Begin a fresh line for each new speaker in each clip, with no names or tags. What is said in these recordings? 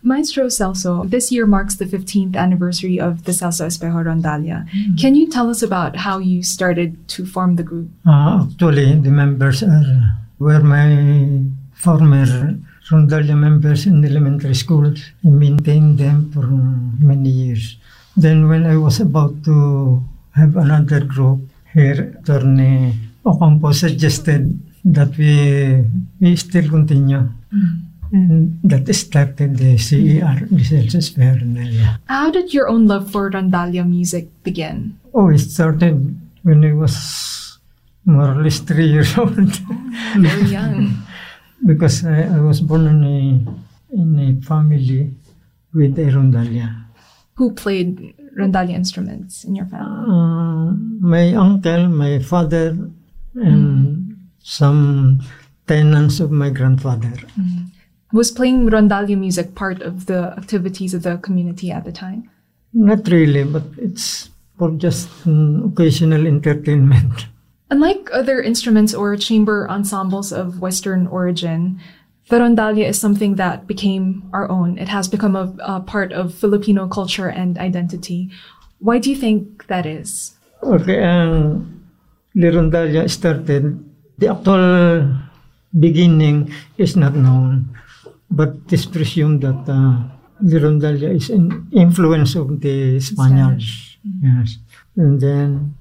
Maestro Celso, this year marks the 15th anniversary of the Celso Espejo Rondalia. Can you tell us about how you started to form the group?
Actually, the members were my former Rondalia members in elementary schools. I maintained them for many years. Then when I was about to have another group here, Attorney Ocampo suggested that we still continue. And that started the CER, the Celso Espejo Rondalia.
How did your own love for Rondalia music begin?
It started when I was more or less 3 years old.
Very young.
Because I was born in a family with a rondalia.
Who played Rondalia instruments in your family?
My uncle, my father, and some tenants of my grandfather.
Was playing Rondalia music part of the activities of the community at the time?
Not really, but it's for just occasional entertainment.
Unlike other instruments or chamber ensembles of Western origin, the rondalia is something that became our own. It has become a part of Filipino culture and identity. Why do you think that is?
Okay, the rondalia started, the actual beginning is not known, but it is presumed that the rondalia is an influence of the Spaniards. Yes. And then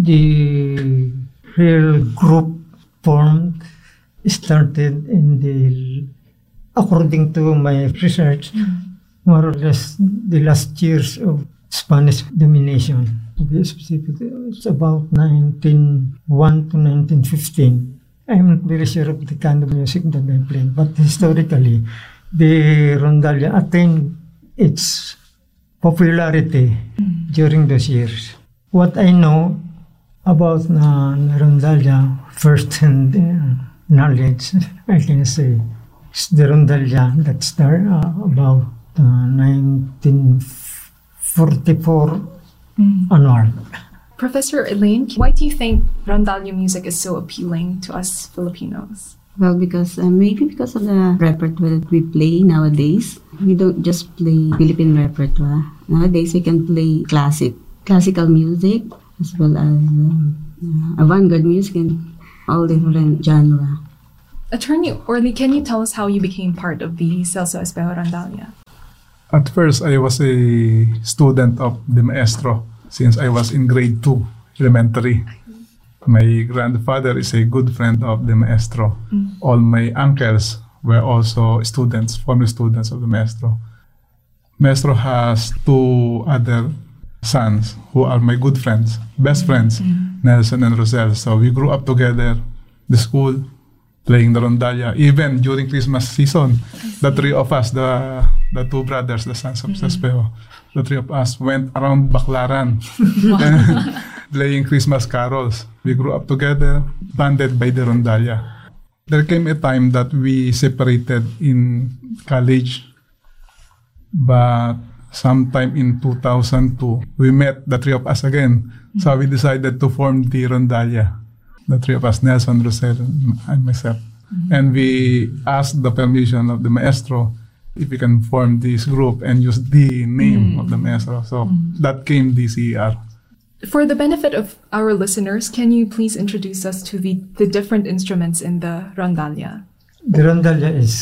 the real group formed started according to my research, more or less the last years of Spanish domination. To be specific, it's about 1901 to 1915. I'm not very sure of the kind of music that I played, but historically, the rondalia attained its popularity during those years. What I know about rondalia, first-hand knowledge, I can say, it's the rondalia that started about 1944 onward.
Professor Elaine, why do you think rondalia music is so appealing to us Filipinos?
Well, maybe because of the repertoire that we play nowadays. We don't just play Philippine repertoire. Nowadays, we can play classical music, as well as avant-garde music and all different genre.
Attorney Orly, can you tell us how you became part of the Celso Espejo Rondalia?
At first, I was a student of the maestro since I was in grade 2 elementary. My grandfather is a good friend of the maestro. All my uncles were also former students of the maestro. Maestro has 2 other sons who are my good friends, best friends, Nelson and Rosel. So we grew up together, the school, playing the rondalia. Even during Christmas season, the 3 of us, the 2 brothers, the sons of Espejo, the 3 of us went around Baclaran playing Christmas carols. We grew up together, bonded by the rondalia. There came a time that we separated in college, but sometime in 2002, we met, the 3 of us again. So we decided to form the rondalia, the 3 of us, Nelson, Rosel, and myself. And we asked the permission of the maestro if we can form this group and use the name of the maestro. So that came the CER.
For the benefit of our listeners, can you please introduce us to the different instruments in the rondalia?
The rondalia is,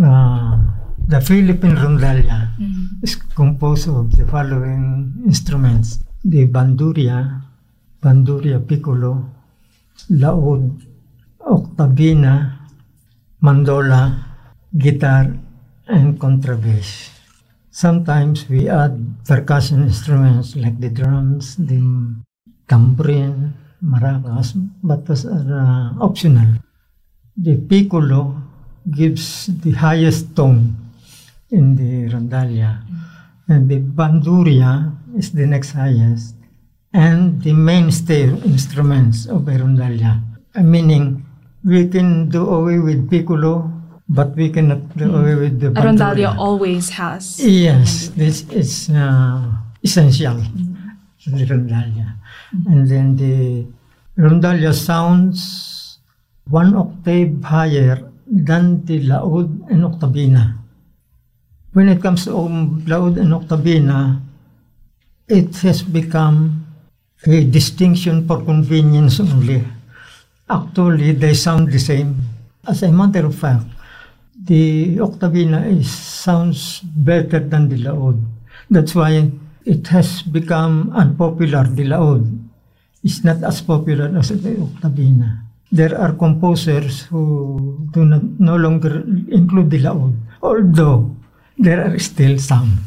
the Philippine rondalia is composed of the following instruments: the banduria piccolo, laud, octavina, mandola, guitar, and contrabass. Sometimes we add percussion instruments like the drums, the tambourine, maracas, but those are optional. The piccolo gives the highest tone in the rondalia, and the banduria is the next highest, and the mainstay instruments of a rondalia. Meaning, we can do away with piccolo, but we cannot do away with the banduria.
Rondalia always has.
Yes, this is essential to the rondalia. And then the rondalia sounds 1 octave higher than the laud and octavina. when it comes to laud and octavina, it has become a distinction for convenience only. Actually, they sound the same. As a matter of fact, the octavina sounds better than the laud. That's why it has become unpopular, the laud. It's not as popular as the octavina. There are composers who do no longer include the laud, although there are still some.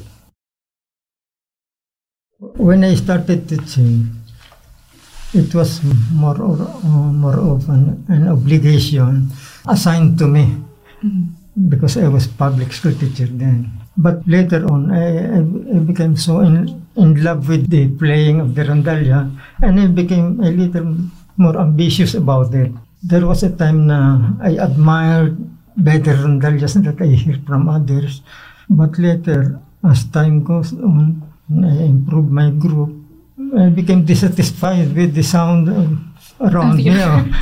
When I started teaching, it was more of an obligation assigned to me because I was public school teacher then. But later on, I became so in love with the playing of the rondalla, and I became a little more ambitious about it. There was a time na I admired better rondallas that I hear from others. But later, as time goes on, I improved my group. I became dissatisfied with the sound around me.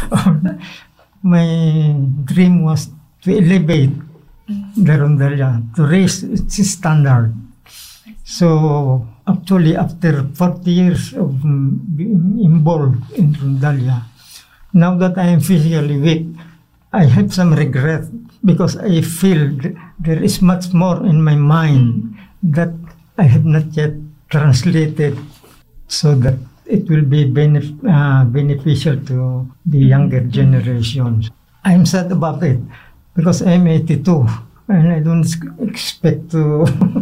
My dream was to elevate the rondalla, to raise its standard. So actually, after 40 years of being involved in rondalla, now that I am physically weak, I have some regret because I feel there is much more in my mind that I have not yet translated so that it will be beneficial to the younger generations. I'm sad about it because I'm 82 and I don't expect to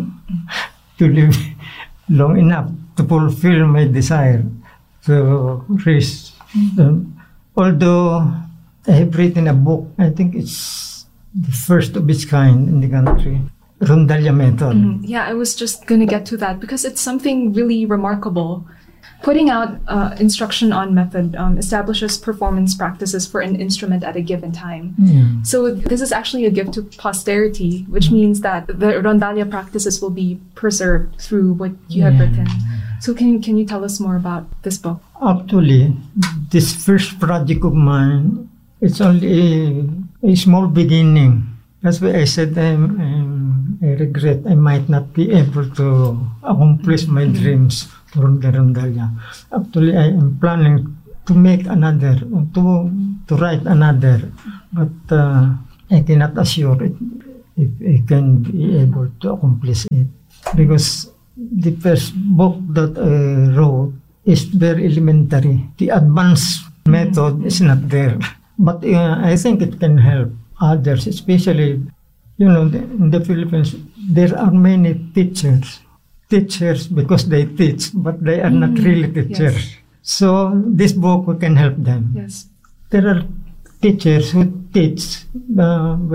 live long enough to fulfill my desire to raise them. Although I have written a book, I think it's the first of its kind in the country, Rondalla Method.
Yeah, I was just going to get to that because it's something really remarkable. Putting out instruction on method establishes performance practices for an instrument at a given time.
Yeah.
So this is actually a gift to posterity, which means that the rondalla practices will be preserved through what you have written. So can you tell us more about this book?
Actually, this first project of mine, it's only a small beginning. That's why I said I regret I might not be able to accomplish my dreams from the rondalla. Actually, I am planning to make another, to write another, but I cannot assure it if I can be able to accomplish it. Because the first book that I wrote is very elementary. The advanced method is not there. But I think it can help others, especially, in the Philippines, there are many teachers because they teach, but they are not really teachers.
Yes.
So this book can help them.
Yes.
There are teachers who teach
But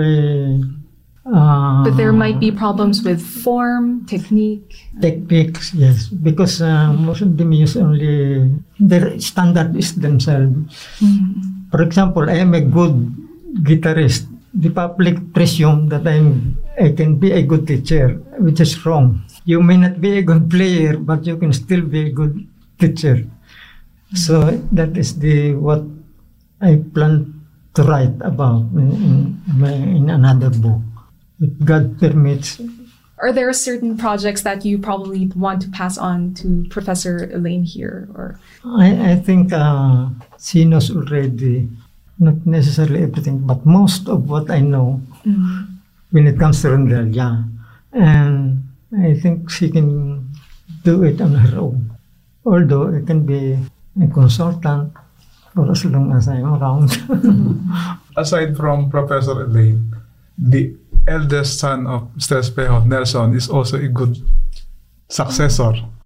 there might be problems with form, techniques,
yes, because most of them use only their standard is themselves. For example, I am a good guitarist. The public presume that I can be a good teacher, which is wrong. You may not be a good player, but you can still be a good teacher. So that is what I plan to write about in another book, if God permits.
Are there certain projects that you probably want to pass on to Professor Elaine here? Or
I think she knows already, not necessarily everything, but most of what I know when it comes to rondalla. And I think she can do it on her own. Although I can be a consultant for as long as I'm around.
Aside from Professor Elaine, the eldest son of Mr. Espejo, Nelson, is also a good successor